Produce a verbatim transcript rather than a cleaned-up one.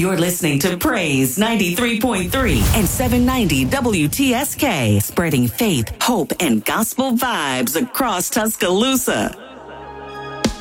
You're listening to Praise ninety-three point three and seven ninety W T S K, spreading faith, hope, and gospel vibes across Tuscaloosa.